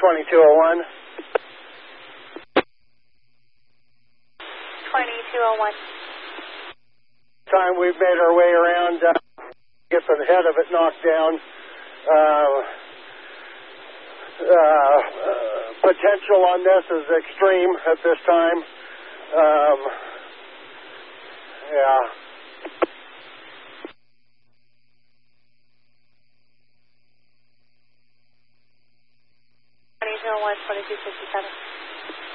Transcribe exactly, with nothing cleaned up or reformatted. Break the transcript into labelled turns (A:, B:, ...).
A: twenty-two oh one.
B: twenty-two oh one.
A: Time we've made our way around, uh, get the head of it knocked down. Uh, uh, potential on this is extreme at this time. Um, yeah.
B: twenty-two oh one, twenty-two fifty-seven.